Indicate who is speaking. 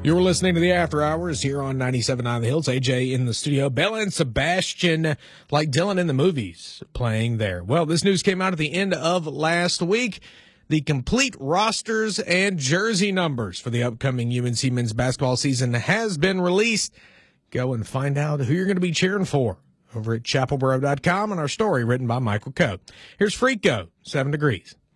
Speaker 1: You're listening to the After Hours here on 97.9 The Hills. AJ in the studio. Bella and Sebastian, like Dylan in the movies, playing there. Well, this news came out at the end of last week. The complete rosters and jersey numbers for the upcoming UNC men's basketball season has been released. Go and find out who you're going to be cheering for over at chapelboro.com, and our story written by Michael Coe. Here's Freako, 7 Degrees.